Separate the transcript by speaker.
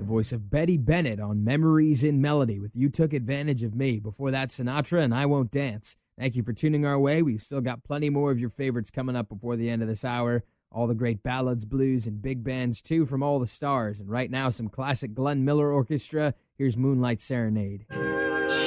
Speaker 1: voice of Betty Bennett on Memories in Melody with You Took Advantage of Me. Before that, Sinatra and I Won't Dance. Thank you for tuning our way. We've still got plenty more of your favorites coming up before the end of this hour. All the great ballads, blues, and big bands, too, from all the stars. And right now, some classic Glenn Miller Orchestra. Here's Moonlight Serenade.